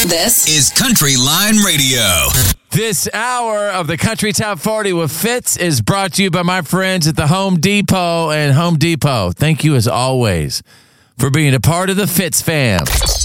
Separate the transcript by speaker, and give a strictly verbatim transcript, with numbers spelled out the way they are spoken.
Speaker 1: This
Speaker 2: is Country Line Radio.
Speaker 3: This hour of the Country Top forty with Fitz is brought to you by my friends at the Home Depot and Home Depot. Thank you as always for being a part of the Fitz fam.